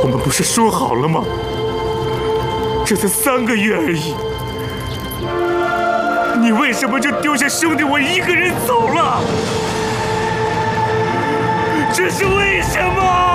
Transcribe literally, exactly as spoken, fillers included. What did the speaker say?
我们不是说好了吗？这才三个月而已，你为什么就丢下兄弟我一个人走了？这是为什么？